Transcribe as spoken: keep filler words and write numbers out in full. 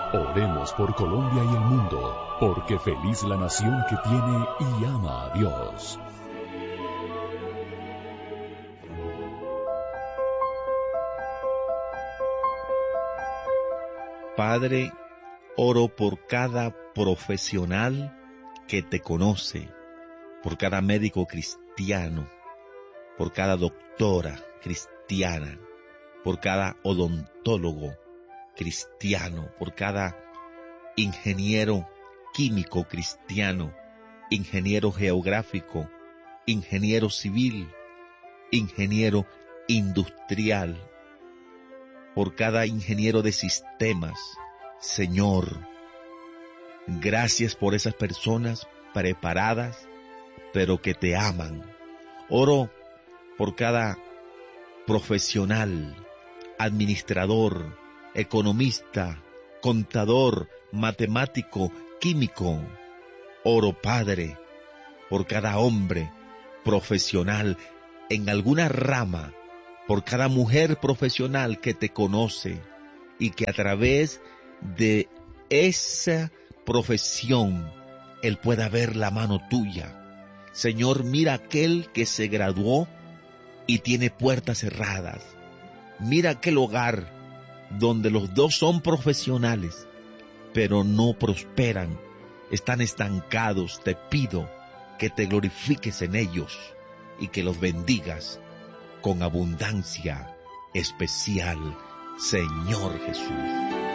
Oremos por Colombia y el mundo, porque feliz la nación que tiene y ama a Dios. Padre, oro por cada profesional que te conoce, por cada médico cristiano, por cada doctora cristiana, por cada odontólogo cristiano, por cada ingeniero químico cristiano, ingeniero geográfico, ingeniero civil, ingeniero industrial, por cada ingeniero de sistemas. Señor, gracias por esas personas preparadas, pero que te aman. Oro por cada profesional, administrador, economista, contador, matemático, químico. Oro, Padre, por cada hombre profesional en alguna rama, por cada mujer profesional que te conoce y que a través de esa profesión él pueda ver la mano tuya. Señor, mira aquel que se graduó y tiene puertas cerradas. Mira aquel hogar donde los dos son profesionales, pero no prosperan, están estancados. Te pido que te glorifiques en ellos y que los bendigas con abundancia especial, Señor Jesús.